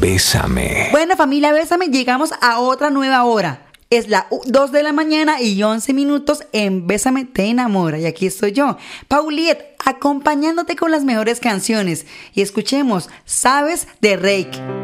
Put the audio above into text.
Bésame. Bueno, familia, Bésame, llegamos a otra nueva hora. Es la 2 de la mañana y 11 minutos en Bésame te enamora. Y aquí estoy yo, Pauliet, acompañándote con las mejores canciones. Y escuchemos Sabes de Reik.